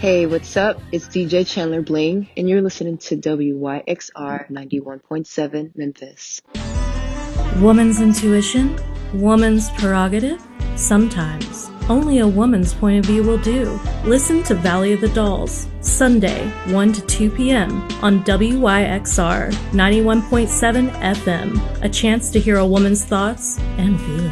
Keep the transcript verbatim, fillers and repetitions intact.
Hey, what's up? It's D J Chandler Bling, and you're listening to W Y X R ninety-one point seven Memphis. Woman's intuition? Woman's prerogative? Sometimes. Only a woman's point of view will do. Listen to Valley of the Dolls, Sunday, one to two p.m. on W Y X R ninety-one point seven F M. A chance to hear a woman's thoughts and feelings.